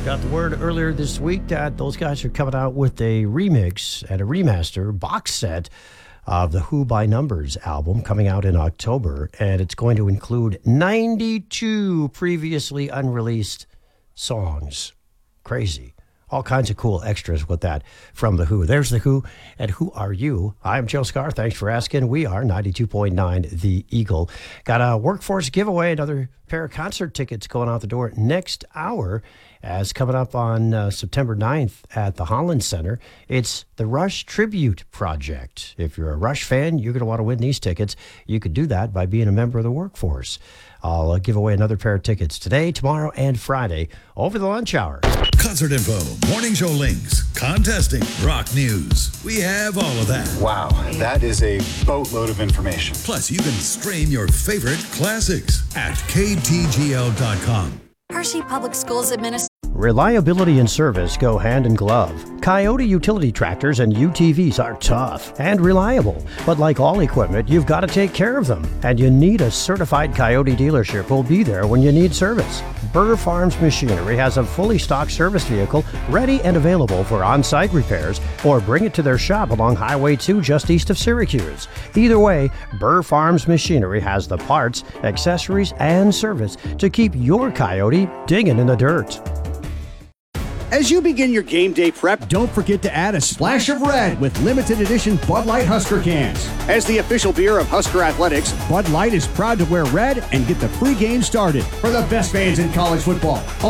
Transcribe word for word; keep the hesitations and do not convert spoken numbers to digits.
Got the word earlier this week that those guys are coming out with a remix and a remaster box set of the Who by Numbers album coming out in October, and it's going to include ninety-two previously unreleased songs. Crazy. All kinds of cool extras with that from The Who. There's The Who, and who are you? I'm Joe Scar. Thanks for asking. We are ninety-two point nine The Eagle. Got a workforce giveaway, another pair of concert tickets going out the door next hour, as coming up on uh, September ninth at the Holland Center. It's the Rush Tribute Project. If you're a Rush fan, you're going to want to win these tickets. You could do that by being a member of the workforce. I'll uh, give away another pair of tickets today, tomorrow, and Friday over the lunch hour. Concert info, morning show links, contesting, rock news. We have all of that. Wow, that is a boatload of information. Plus, you can stream your favorite classics at K T G L dot com. Hershey Public Schools administration. Reliability and service go hand in glove. Coyote utility tractors and U T Vs are tough and reliable, but like all equipment, you've got to take care of them, and you need a certified Coyote dealership who'll be there when you need service. Burr Farms Machinery has a fully stocked service vehicle ready and available for on-site repairs, or bring it to their shop along Highway two just east of Syracuse. Either way, Burr Farms Machinery has the parts, accessories, and service to keep your Coyote digging in the dirt. As you begin your game day prep, don't forget to add a splash of red with limited edition Bud Light Husker cans. As the official beer of Husker Athletics, Bud Light is proud to wear red and get the free game started for the best fans in college football.